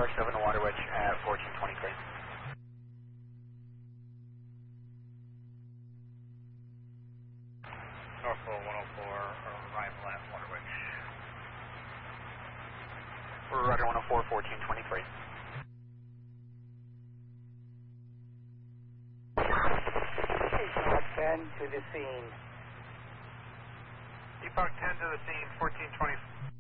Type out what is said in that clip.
147 Water Wedge at 1423. Norfolk 104, arrival at Water Wedge. Roger 104, 1423. Epoch 10 to the scene. Epoch 10 to the scene, 1420.